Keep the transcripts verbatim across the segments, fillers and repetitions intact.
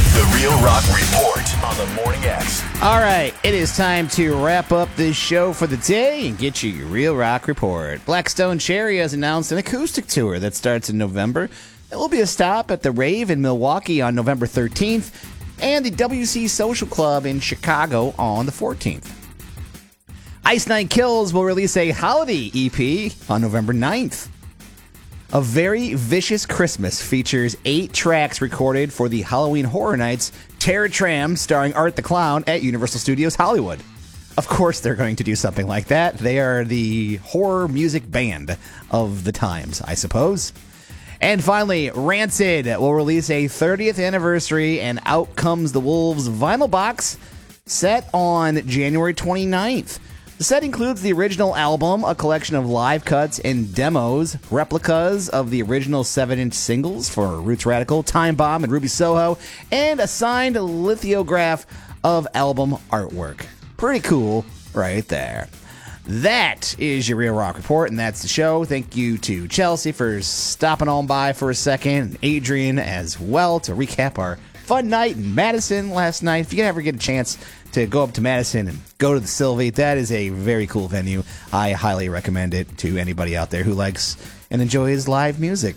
The Real Rock Report on the Morning X. All right, it is time to wrap up this show for the day and get you your Real Rock Report. Blackstone Cherry has announced an acoustic tour that starts in November. There will be a stop at the Rave in Milwaukee on November thirteenth and the W C Social Club in Chicago on the fourteenth. Ice Nine Kills will release a holiday E P on November ninth. A Very Vicious Christmas features eight tracks recorded for the Halloween Horror Nights Terror Tram starring Art the Clown at Universal Studios Hollywood. Of course they're going to do something like that. They are the horror music band of the times, I suppose. And finally, Rancid will release a thirtieth anniversary and Out Comes the Wolves vinyl box set on January twenty-ninth. The set includes the original album, a collection of live cuts and demos, replicas of the original seven-inch singles for Roots Radical, Time Bomb, and Ruby Soho, and a signed lithograph of album artwork. Pretty cool right there. That is your Real Rock Report, and that's the show. Thank you to Chelsea for stopping on by for a second, and Adrian as well to recap our fun night in Madison last night. If you ever get a chance to go up to Madison and go to the Sylvie, that is a very cool venue. I highly recommend it to anybody out there who likes and enjoys live music.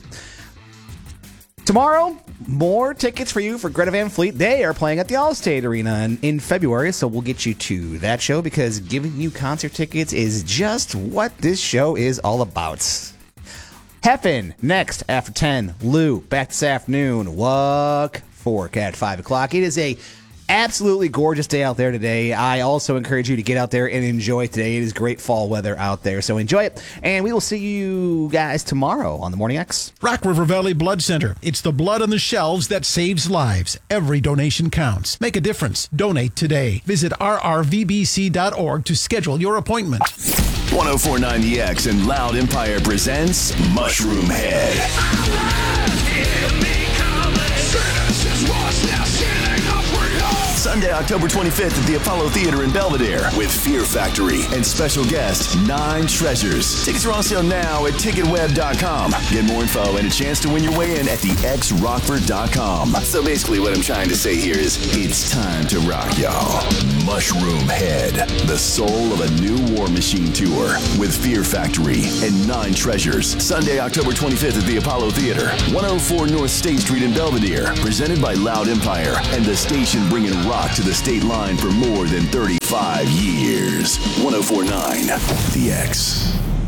Tomorrow, more tickets for you for Greta Van Fleet. They are playing at the Allstate Arena in, in February, so we'll get you to that show because giving you concert tickets is just what this show is all about. Heffen, next after ten. Lou, back this afternoon. Wuck, Fork at five o'clock. It is a absolutely gorgeous day out there today. I also encourage you to get out there and enjoy today. It is great fall weather out there, so enjoy it. And we will see you guys tomorrow on the Morning X. Rock River Valley Blood Center. It's the blood on the shelves that saves lives. Every donation counts. Make a difference. Donate today. Visit r r v b c dot org to schedule your appointment. one oh four point nine The X and Loud Empire presents Mushroom Head. Sunday, October twenty-fifth at the Apollo Theater in Belvedere with Fear Factory and special guest Nine Treasures. Tickets are on sale now at ticket web dot com. Get more info and a chance to win your way in at the x rockford dot com. So basically what I'm trying to say here is it's time to rock, y'all. Mushroom Head, the soul of a new War Machine tour with Fear Factory and Nine Treasures. Sunday, October twenty-fifth at the Apollo Theater, one oh four North State Street in Belvedere. Presented by Loud Empire and the station bringing rock to the state line for more than thirty-five years. one oh four point nine The X.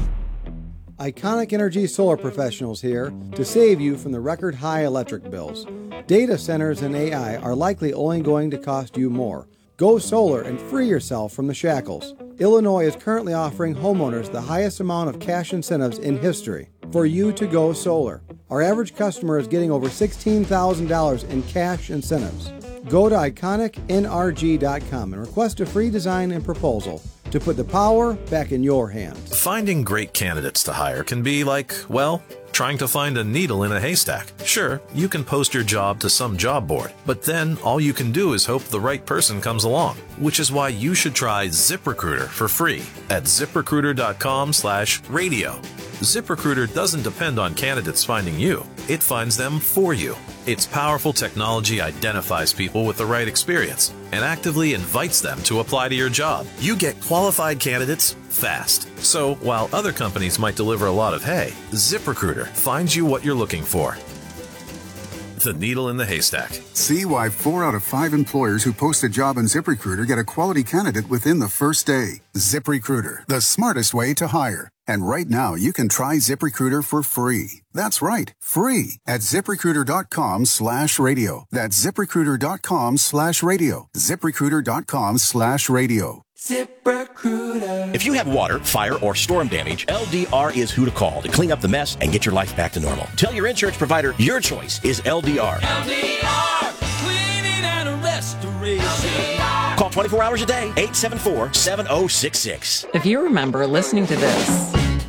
Iconic Energy Solar Professionals here to save you from the record high electric bills. Data centers and A I are likely only going to cost you more. Go solar and free yourself from the shackles. Illinois is currently offering homeowners the highest amount of cash incentives in history for you to go solar. Our average customer is getting over sixteen thousand dollars in cash incentives. Go to iconic n r g dot com and request a free design and proposal to put the power back in your hands. Finding great candidates to hire can be like, well, trying to find a needle in a haystack. Sure, you can post your job to some job board, but then all you can do is hope the right person comes along, which is why you should try ZipRecruiter for free at zip recruiter dot com slash radio. ZipRecruiter doesn't depend on candidates finding you. It finds them for you. Its powerful technology identifies people with the right experience and actively invites them to apply to your job. You get qualified candidates fast. So while other companies might deliver a lot of hay, ZipRecruiter finds you what you're looking for. The needle in the haystack. See why four out of five employers who post a job on ZipRecruiter get a quality candidate within the first day. ZipRecruiter, the smartest way to hire. And right now, you can try ZipRecruiter for free. That's right, free at ZipRecruiter.com slash radio. That's ZipRecruiter.com slash radio. ZipRecruiter.com slash radio. ZipRecruiter. If you have water, fire, or storm damage, L D R is who to call to clean up the mess and get your life back to normal. Tell your insurance provider your choice is L D R. L D R, cleaning and restoration. L D R. Call twenty-four hours a day, eight seven four, seven oh six six. If you remember listening to this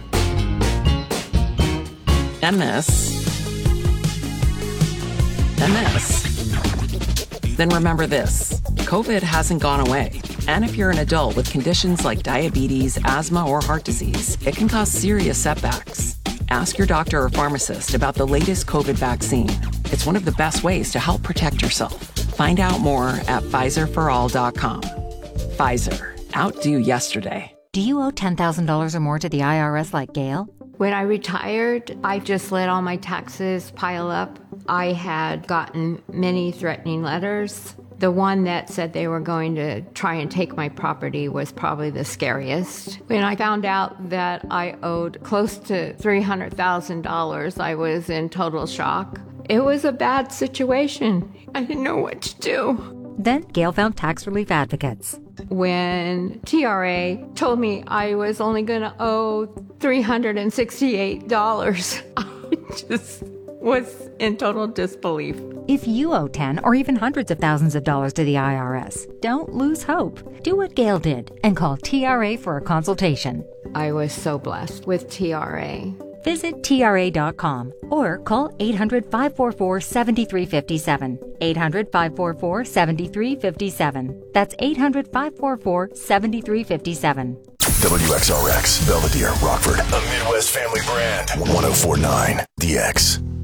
and this and this, then remember this. COVID hasn't gone away. And if you're an adult with conditions like diabetes, asthma, or heart disease, it can cause serious setbacks. Ask your doctor or pharmacist about the latest COVID vaccine. It's one of the best ways to help protect yourself. Find out more at Pfizer for all dot com. Pfizer. Outdo yesterday. Do you owe ten thousand dollars or more to the I R S like Gail? When I retired, I just let all my taxes pile up. I had gotten many threatening letters. The one that said they were going to try and take my property was probably the scariest. When I found out that I owed close to three hundred thousand dollars, I was in total shock. It was a bad situation. I didn't know what to do. Then Gail found Tax Relief Advocates. When T R A told me I was only going to owe three hundred sixty-eight dollars, I just was in total disbelief. If you owe ten or even hundreds of thousands of dollars to the I R S, don't lose hope. Do what Gail did and call T R A for a consultation. I was so blessed with T R A. Visit T R A dot com or call eight hundred, five four four, seven three five seven. eight hundred, five four four, seven three five seven. That's eight hundred, five four four, seven three five seven. W X R X, Belvedere, Rockford, a Midwest family brand. one oh four point nine, The X.